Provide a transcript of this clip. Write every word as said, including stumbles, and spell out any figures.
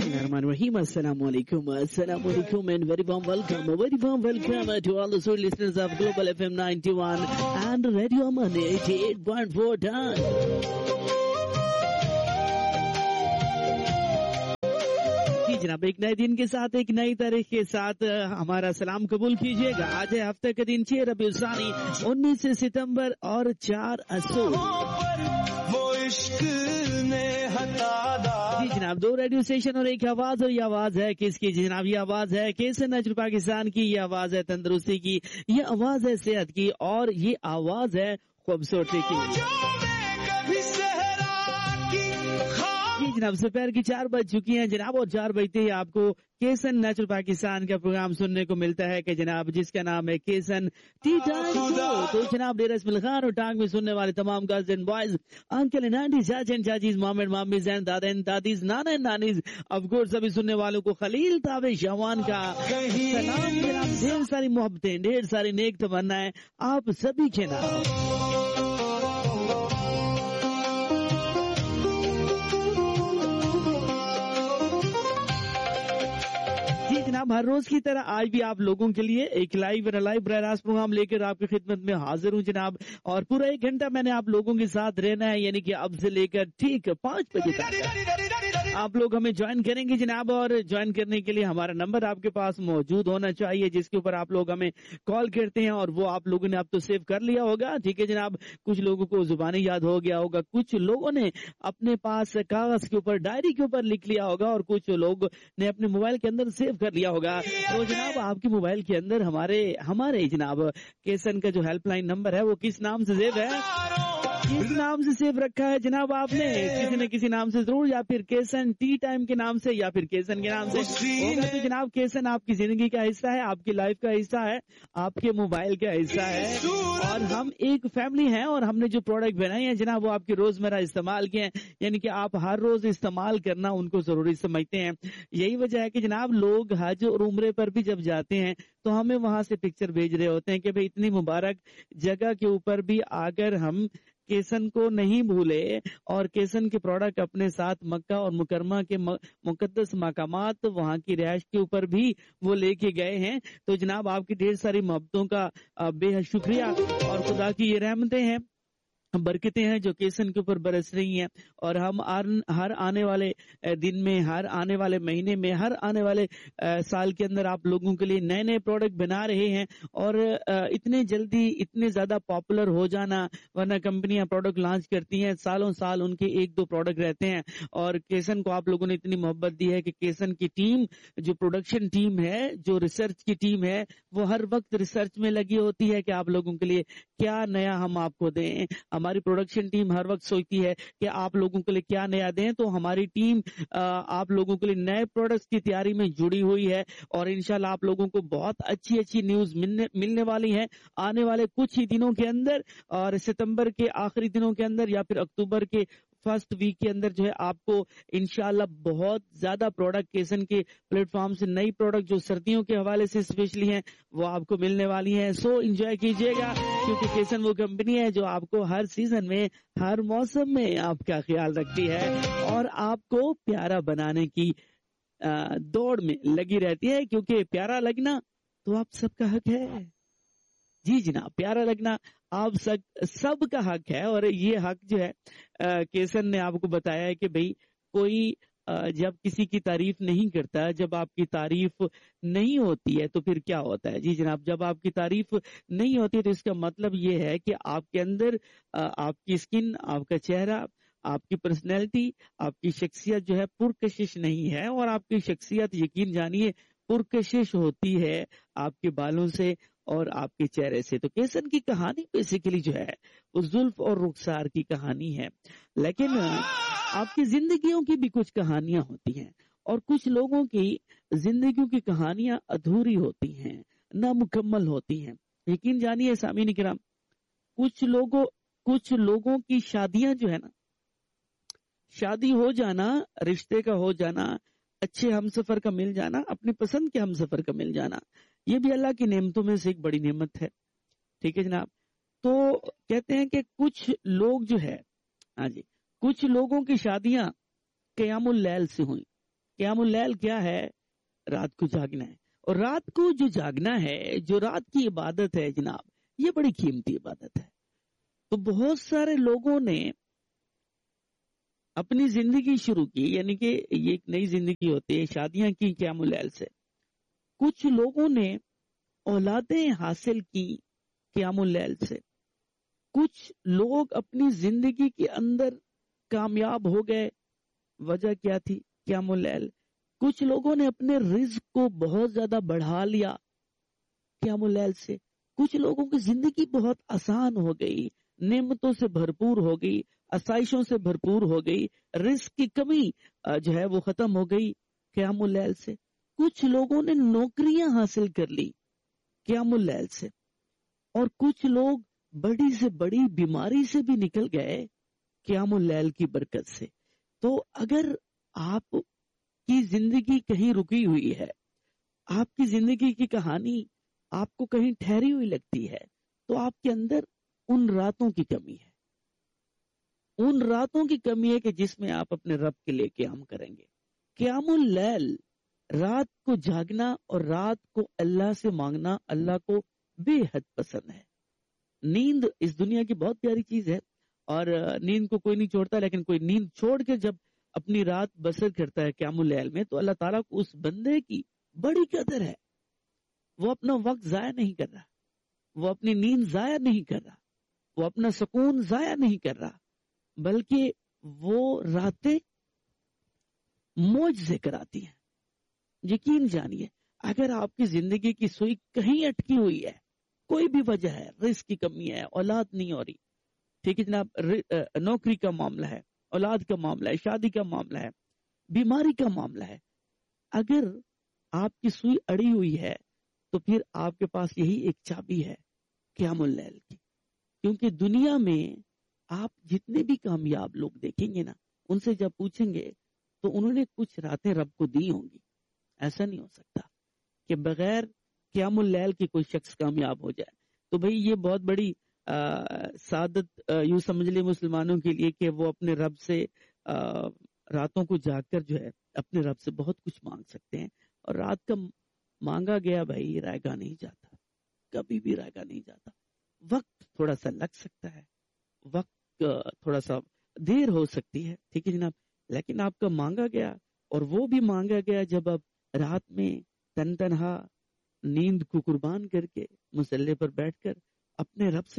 Bismillahirrahmanirrahim. Assalamu alaikum. Assalamu alaikum and very warm welcome. A very warm welcome to all the sweet listeners of Global F M ninety-one and Radio Aman eighty-eight point four Daan. जी जनाब, एक नए दिन के साथ एक नई तारीख के साथ हमारा सलाम कबूल कीजिएगा। आज है हफ्ते का दिन छह रबीउल सानी उन्नीस सितंबर और चार असू। जी जनाब, दो रेडियो स्टेशन और एक आवाज, और ये आवाज है किसकी जनाब? ये आवाज है केसर नेचुरल पाकिस्तान की, ये आवाज है तंदुरुस्ती की, ये आवाज है सेहत की, और ये आवाज है खूबसूरती की। जी जनाब, दोपहर की चार बज चुकी हैं जनाब, और चार बजते ही आपको केसन नेचुरल पाकिस्तान का प्रोग्राम सुनने को मिलता है कि जनाब जिसका नाम है केसन टी टाइम शो। तो जनाब डेरा इसमिल खान और टांग में सुनने वाले तमाम girls and boys, uncle and aunty, चाचा एंड चाचीज, मामे एंड मामीज एंड दादा and Dadi's, Nana and nannies, of course सभी सुनने वालों को खलील तावे शवान का सलाम जनाब। ढेर सारी मोहब्बतें, ढेर सारी नेक तमन्नाएं आप सभी के नाम। जनाब, हर रोज की तरह आज भी आप लोगों के लिए एक लाइव और लाइव बराह रास्त प्रोग्राम लेकर आपकी खिदमत में हाजिर हूं जनाब, और पूरा एक घंटा मैंने आप लोगों के साथ रहना है, यानी कि अब से लेकर ठीक पाँच बजे तक आप लोग हमें ज्वाइन करेंगे जनाब। और ज्वाइन करने के लिए हमारा नंबर आपके पास मौजूद होना चाहिए, जिसके ऊपर आप लोग हमें कॉल करते हैं, और वो आप लोगों ने अब तो सेव कर लिया होगा, ठीक है जनाब। कुछ लोगों को जुबानी याद हो गया होगा, कुछ लोगों ने अपने पास कागज के ऊपर, डायरी के ऊपर लिख लिया होगा, और कुछ लोग ने अपने मोबाइल के अंदर सेव कर लिया होगा। तो जनाब आपके मोबाइल के अंदर हमारे हमारे जनाब केसन का जो हेल्पलाइन नंबर है वो किस नाम से सेव है? किस नाम से सेव रखा है जनाब आपने? किसी न किसी नाम से जरूर, या फिर केसन टी टाइम के नाम से, या फिर केसन के नाम से होगा। तो जनाब केसन आपकी जिंदगी का हिस्सा है, आपकी लाइफ का हिस्सा है, आपके मोबाइल का हिस्सा है, और हम एक फैमिली हैं, और हमने जो प्रोडक्ट बनाए हैं जनाब वो आपके रोजमर्रा इस्तेमाल के हैं, यानी कि आप हर रोज इस्तेमाल करना उनको जरूरी समझते हैं। यही वजह है कि जनाब लोग हज और उम्रे पर भी जब जाते हैं तो हमें वहां से पिक्चर भेज रहे होते हैं कि भाई इतनी मुबारक जगह के ऊपर भी आकर हम केसन को नहीं भूले, और केसन के प्रोडक्ट अपने साथ मक्का और मुकरमा के मुकद्दस मकामात वहां की रिहाइश के ऊपर भी वो लेके गए हैं। तो जनाब आपकी ढेर सारी मोहब्बतों का बेहद शुक्रिया, और खुदा की ये रहमतें हैं, बरकतें हैं जो केसन के ऊपर बरस रही हैं, और हम हर आने वाले दिन में, हर आने वाले महीने में, हर आने वाले साल के अंदर आप लोगों के लिए नए नए प्रोडक्ट बना रहे हैं। और इतने जल्दी इतने ज्यादा पॉपुलर हो जाना, वरना कंपनियां प्रोडक्ट लॉन्च करती हैं सालों साल उनके एक दो प्रोडक्ट रहते हैं, और केसन को आप लोगों ने इतनी मोहब्बत दी है कि केसन की टीम, जो प्रोडक्शन टीम है, जो रिसर्च की टीम है, वो हर वक्त रिसर्च में लगी होती है कि आप लोगों के लिए क्या नया हम आपको दें। हमारी प्रोडक्शन टीम हर वक्त सोचती है कि आप लोगों के लिए क्या नया दें, तो हमारी टीम आप लोगों के लिए नए प्रोडक्ट्स की तैयारी में जुड़ी हुई है, और इंशाल्लाह आप लोगों को बहुत अच्छी अच्छी न्यूज मिलने मिलने वाली है आने वाले कुछ ही दिनों के अंदर, और सितंबर के आखिरी दिनों के अंदर या फिर अक्टूबर के फर्स्ट वीक के अंदर जो है आपको इंशाल्लाह बहुत ज्यादा प्रोडक्ट केसन के प्लेटफॉर्म से, नई प्रोडक्ट जो सर्दियों के हवाले से स्पेशली हैं वो आपको मिलने वाली हैं। सो एंजॉय कीजिएगा, क्योंकि केसन वो कंपनी है जो आपको हर सीजन में, हर मौसम में आपका ख्याल रखती है, और आपको प्यारा बनाने की दौड़ में लगी रहती है, क्योंकि प्यारा लगना तो आप सबका हक है। जी जनाब, प्यारा लगना आप सब सबका हक है, और ये हक जो है आ, केसन ने आपको बताया है कि भाई कोई आ, जब किसी की तारीफ नहीं करता, जब आपकी तारीफ नहीं होती है तो फिर क्या होता है? जी जनाब, जब आपकी तारीफ नहीं होती है तो इसका मतलब ये है कि आपके अंदर आ, आपकी स्किन, आपका चेहरा, आपकी पर्सनैलिटी, आपकी शख्सियत जो है पुरकशिश नहीं है, और आपकी शख्सियत यकीन जानिए पुरकशिश होती है आपके बालों से और आपके चेहरे से। तो केसन की कहानी बेसिकली जो है वो जुल्फ और रुखसार की कहानी है, लेकिन आपकी जिंदगियों की भी कुछ कहानियां होती हैं, और कुछ लोगों की जिंदगियों की कहानियां अधूरी होती हैं, नामुकम्मल होती हैं। यकीन जानिए सामीन किराम, कुछ लोगों कुछ लोगों की शादियां जो है ना, शादी हो जाना, रिश्ते का हो जाना, अच्छे हमसफर का मिल जाना, अपनी पसंद के हमसफर का मिल जाना, ये भी अल्लाह की नेमतों में से एक बड़ी नेमत है। ठीक है जनाब। तो कहते हैं कि कुछ लोग जो है, हाँ जी, कुछ लोगों की शादियां क़यामुल लैल से हुई। قیام اللیل کیا ہے؟ رات کو جاگنا ہے. اور رات کو جو جاگنا ہے، جو رات کی عبادت ہے جناب، یہ بڑی قیمتی عبادت ہے. تو بہت سارے لوگوں نے اپنی زندگی شروع کی، یعنی کہ یہ ایک نئی زندگی ہوتی ہے، شادیاں کی قیام اللیل سے. کچھ لوگوں نے اولادیں حاصل کی قیام اللیل سے. کچھ لوگ اپنی زندگی کے اندر کامیاب ہو گئے. وجہ کیا تھی؟ قیام اللیل. کچھ لوگوں نے اپنے رزق کو بہت زیادہ بڑھا لیا قیام اللیل سے. کچھ لوگوں کی زندگی بہت آسان ہو گئی، نعمتوں سے بھرپور ہو گئی، آسائشوں سے بھرپور ہو گئی، رزق کی کمی جو ہے وہ ختم ہو گئی قیام اللیل سے. کچھ لوگوں نے نوکریاں حاصل کر لی قیام اللیل سے. اور کچھ لوگ بڑی سے بڑی بیماری سے بھی نکل گئے قیام اللیل کی برکت سے. تو اگر آپ کی زندگی کہیں رکی ہوئی ہے، آپ کی زندگی کی کہانی آپ کو کہیں ٹھہری ہوئی لگتی ہے، تو آپ کے اندر ان راتوں کی کمی ہے. ان راتوں کی کمی ہے کہ جس میں آپ اپنے رب کے لیے قیام کریں گے. قیام اللیل، رات کو جاگنا اور رات کو اللہ سے مانگنا، اللہ کو بے حد پسند ہے. نیند اس دنیا کی بہت پیاری چیز ہے اور نیند کو کوئی نہیں چھوڑتا، لیکن کوئی نیند چھوڑ کے جب اپنی رات بسر کرتا ہے قیام اللیل میں، تو اللہ تعالیٰ کو اس بندے کی بڑی قدر ہے. وہ اپنا وقت ضائع نہیں کر رہا، وہ اپنی نیند ضائع نہیں کر رہا، وہ اپنا سکون ضائع نہیں کر رہا، بلکہ وہ راتیں معجزے کراتی ہیں. یقین جانیے، اگر آپ کی زندگی کی سوئی کہیں اٹکی ہوئی ہے، کوئی بھی وجہ ہے، رزق کی کمی ہے، اولاد نہیں ہو رہی، ٹھیک ہے جناب، نوکری کا معاملہ ہے، اولاد کا معاملہ ہے، شادی کا معاملہ ہے، بیماری کا معاملہ ہے، اگر آپ کی سوئی اڑی ہوئی ہے تو پھر آپ کے پاس یہی ایک چابی ہے قیام اللیل کی. کیونکہ دنیا میں آپ جتنے بھی کامیاب لوگ دیکھیں گے نا، ان سے جب پوچھیں گے تو انہوں نے کچھ راتیں رب کو دی ہوں گی. ایسا نہیں ہو سکتا کہ بغیر قیام اللیل کی کوئی شخص کامیاب ہو جائے. تو بھئی یہ بہت بڑی آ, سعادت آ, یوں سمجھ لیں مسلمانوں کے لیے کہ وہ اپنے رب سے آ, راتوں کو جاگ کر جو ہے اپنے رب سے بہت کچھ مانگ سکتے ہیں. اور رات کا مانگا گیا بھائی رائے گا نہیں جاتا، کبھی بھی رائے گا نہیں جاتا. وقت تھوڑا سا لگ سکتا ہے، وقت تھوڑا سا دیر ہو سکتی ہے، ٹھیک ہے جناب، لیکن آپ کا مانگا گیا، اور وہ بھی مانگا گیا جب آپ رات میں تن تنہا نیند کو قربان کر کے مسلح پر بیٹھ کر اپنے رب سے